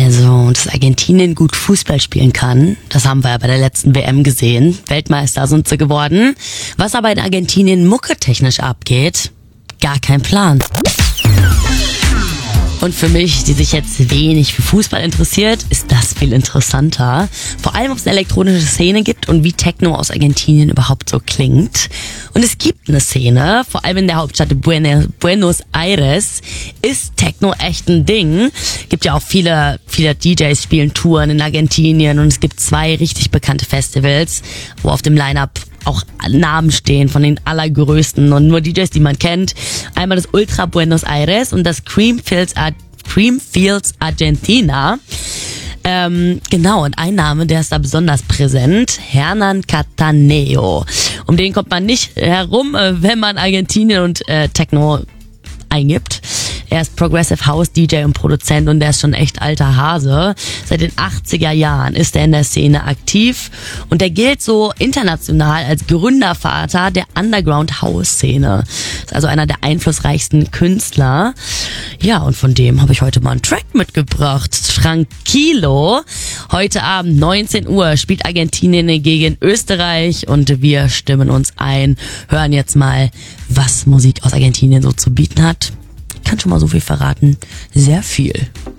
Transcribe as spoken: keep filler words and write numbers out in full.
Also, dass Argentinien gut Fußball spielen kann, das haben wir ja bei der letzten W M gesehen. Weltmeister sind sie geworden. Was aber in Argentinien mucketechnisch abgeht, gar kein Plan. Und für mich, die sich jetzt wenig für Fußball interessiert, ist das viel interessanter. Vor allem, ob es eine elektronische Szene gibt und wie Techno aus Argentinien überhaupt so klingt. Und es gibt eine Szene, vor allem in der Hauptstadt Buenos Aires ist Techno echt ein Ding. Gibt ja auch viele, viele D Js spielen Touren in Argentinien und es gibt zwei richtig bekannte Festivals, wo auf dem Line-Up auch Namen stehen von den allergrößten und nur D Js, die man kennt. Einmal das Ultra Buenos Aires und das Creamfields, Ar- Creamfields Argentina. Ähm, genau, und ein Name, der ist da besonders präsent, Hernán Cataneo. Um den kommt man nicht herum, wenn man Argentinien und äh, Techno eingibt. Er ist Progressive House D J und Produzent und der ist schon echt alter Hase. Seit den achtziger Jahren ist er in der Szene aktiv und er gilt so international als Gründervater der Underground House Szene. Ist also einer der einflussreichsten Künstler. Ja, und von dem habe ich heute mal einen Track mitgebracht. Tranquilo. Heute Abend neunzehn Uhr spielt Argentinien gegen Österreich und wir stimmen uns ein, hören jetzt mal, was Musik aus Argentinien so zu bieten hat. Ich kann schon mal so viel verraten. Sehr viel.